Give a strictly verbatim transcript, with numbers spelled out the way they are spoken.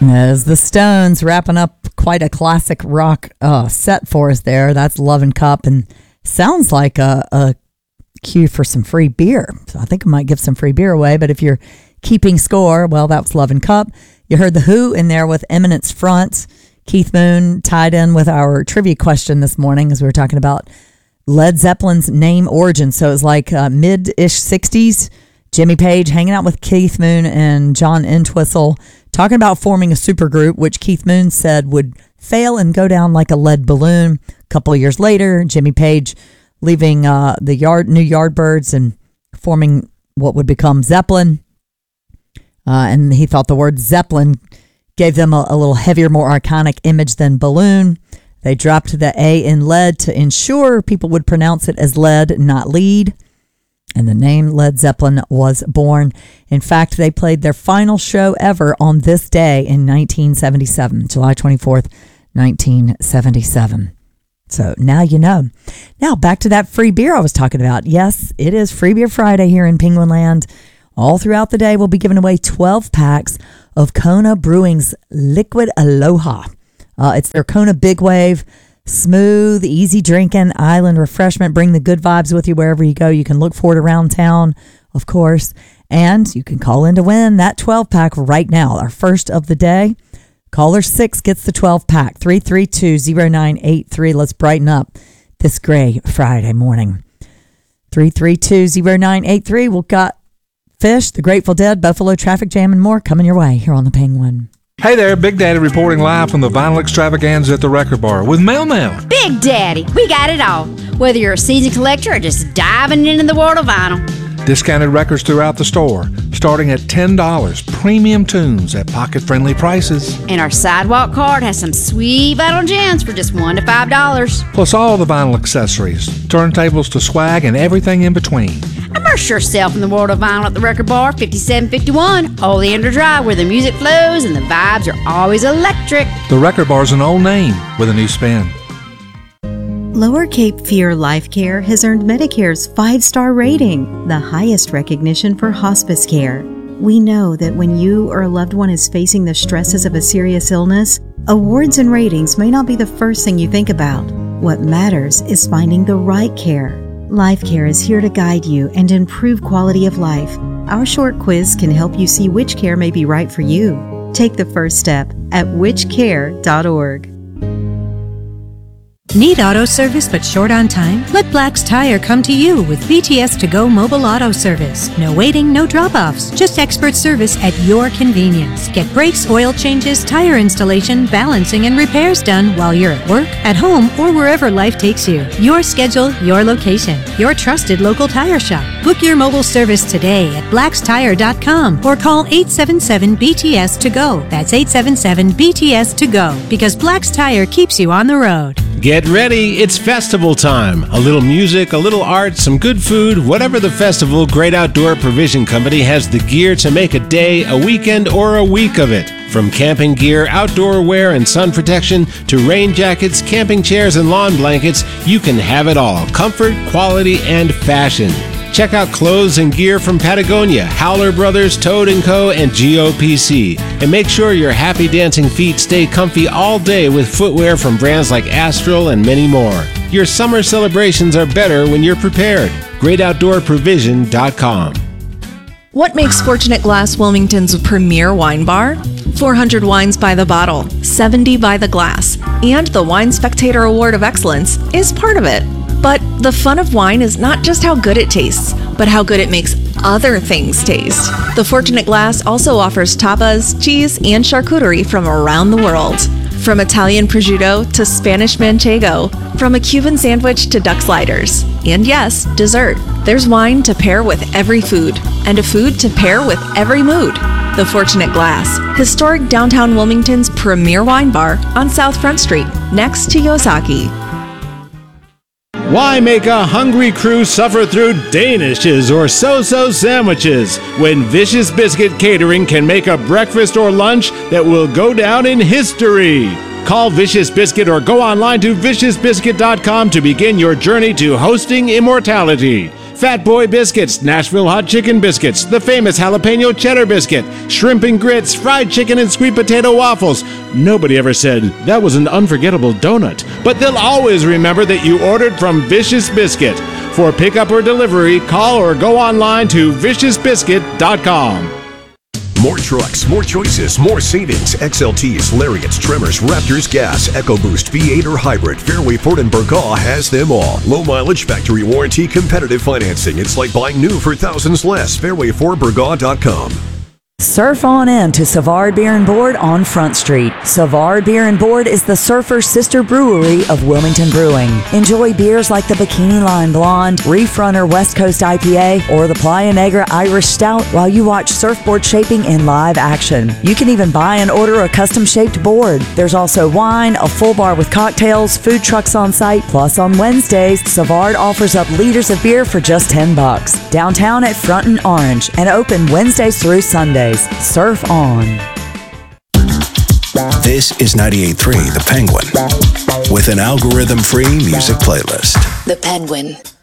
As the Stones wrapping up quite a classic rock uh, set for us there. That's Love and Cup, and sounds like a, a cue for some free beer. So I think I might give some free beer away, but if you're keeping score, well, that was Love and Cup. You heard The Who in there with Eminence Front. Keith Moon tied in with our trivia question this morning as we were talking about Led Zeppelin's name origin. So it was like uh, mid-ish sixties. Jimmy Page hanging out with Keith Moon and John Entwistle, talking about forming a supergroup, which Keith Moon said would fail and go down like a lead balloon. A couple of years later, Jimmy Page leaving uh, the yard, New Yardbirds and forming what would become Zeppelin. Uh, and he thought the word Zeppelin gave them a, a little heavier, more iconic image than balloon. They dropped the A in lead to ensure people would pronounce it as lead, not lead. And the name Led Zeppelin was born. In fact, they played their final show ever on this day in nineteen seventy-seven, July twenty-fourth, nineteen seventy-seven. So now you know. Now back to that free beer I was talking about. Yes, it is Free Beer Friday here in Penguin Land. All throughout the day, we'll be giving away twelve packs of Kona Brewing's Liquid Aloha. Uh, it's their Kona Big Wave. Smooth, easy drinking, island refreshment. Bring the good vibes with you wherever you go. You can look for it around town, of course. And you can call in to win that twelve pack right now. Our first of the day. Caller six gets the twelve pack. three three two, zero nine eight three. Let's brighten up this gray Friday morning. three three two, zero nine eight three. We've got Fish, The Grateful Dead, Buffalo Traffic Jam, and more coming your way here on the Penguin. Hey there, Big Daddy reporting live from the Vinyl Extravaganza at the Record Bar with Mel Mel. Big Daddy, we got it all. Whether you're a seasoned collector or just diving into the world of vinyl. Discounted records throughout the store, starting at ten dollars. Premium tunes at pocket-friendly prices. And our sidewalk card has some sweet vinyl gems for just one to five dollars. Plus all the vinyl accessories, turntables to swag, and everything in between. Immerse yourself in the world of vinyl at the Record Bar, fifty-seven fifty-one Oleander Drive, where the music flows and the vibes are always electric. The Record Bar's an old name with a new spin. Lower Cape Fear Life Care has earned Medicare's five-star rating, the highest recognition for hospice care. We know that when you or a loved one is facing the stresses of a serious illness, awards and ratings may not be the first thing you think about. What matters is finding the right care. Life Care is here to guide you and improve quality of life. Our short quiz can help you see which care may be right for you. Take the first step at which care dot org. Need auto service but short on time? Let Black's Tire come to you with B T S to go mobile auto service. No waiting, no drop-offs, just expert service at your convenience. Get brakes, oil changes, tire installation, balancing, and repairs done while you're at work, at home, or wherever life takes you. Your schedule, your location, your trusted local tire shop. Book your mobile service today at blacks tire dot com or call eight seven seven B T S to go. That's eight seven seven B T S to go, because Black's Tire keeps you on the road. Get ready, it's festival time. A little music, a little art, some good food, whatever the festival, Great Outdoor Provision Company has the gear to make a day, a weekend, or a week of it. From camping gear, outdoor wear, and sun protection to rain jackets, camping chairs, and lawn blankets, you can have it all. Comfort, quality, and fashion. Check out clothes and gear from Patagonia, Howler Brothers, Toad and Co., and G O P C. And make sure your happy dancing feet stay comfy all day with footwear from brands like Astral and many more. Your summer celebrations are better when you're prepared. great outdoor provision dot com. What makes Fortunate Glass Wilmington's premier wine bar? four hundred wines by the bottle, seventy by the glass, and the Wine Spectator Award of Excellence is part of it. But the fun of wine is not just how good it tastes, but how good it makes other things taste. The Fortunate Glass also offers tapas, cheese, and charcuterie from around the world. From Italian prosciutto to Spanish manchego, from a Cuban sandwich to duck sliders. And yes, dessert. There's wine to pair with every food, and a food to pair with every mood. The Fortunate Glass, historic downtown Wilmington's premier wine bar on South Front Street, next to Yosaki. Why make a hungry crew suffer through Danishes or so-so sandwiches when Vicious Biscuit Catering can make a breakfast or lunch that will go down in history? Call Vicious Biscuit or go online to vicious biscuit dot com to begin your journey to hosting immortality. Fat Boy Biscuits, Nashville Hot Chicken Biscuits, the famous Jalapeno Cheddar Biscuit, Shrimp and Grits, Fried Chicken and Sweet Potato Waffles. Nobody ever said, that was an unforgettable donut. But they'll always remember that you ordered from Vicious Biscuit. For pickup or delivery, call or go online to vicious biscuit dot com. More trucks, more choices, more savings. X L Ts, Lariats, Tremors, Raptors, Gas, EcoBoost, V eight or Hybrid. Fairway Ford and Burgaw has them all. Low mileage, factory warranty, competitive financing. It's like buying new for thousands less. fairway ford burgaw dot com. Surf on in to Savard Beer and Board on Front Street. Savard Beer and Board is the Surfer's sister brewery of Wilmington Brewing. Enjoy beers like the Bikini Line Blonde, Reef Runner West Coast I P A, or the Playa Negra Irish Stout while you watch surfboard shaping in live action. You can even buy and order a custom-shaped board. There's also wine, a full bar with cocktails, food trucks on site, plus on Wednesdays, Savard offers up liters of beer for just ten bucks. Downtown at Front and Orange, and open Wednesdays through Sundays. Surf on. This is ninety-eight point three The Penguin with an algorithm-free music playlist. The Penguin.